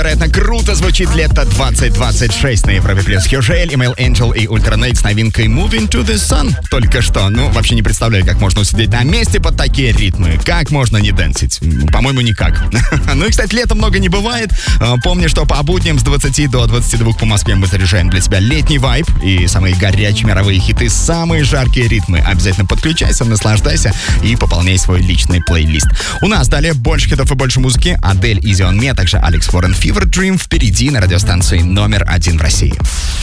Это круто звучит лето 2026 на Европе Плюс. Хюжель, Email Angel и Ультранейт с новинкой Moving to the Sun. Только что, вообще не представляю, как можно усидеть на месте под такие ритмы. Как можно не дэнсить? По-моему, никак. Ну и, кстати, лета много не бывает. Помни, что по будням с 20 до 22 по Москве мы заряжаем для тебя летний вайб и самые горячие мировые хиты, самые жаркие ритмы. Обязательно подключайся, наслаждайся и пополняй свой личный плейлист. У нас далее больше хитов и больше музыки. Адель, Easy on Me, а также Алекс Флорен, Fever Dream впереди на радиостанции номер 1 в России.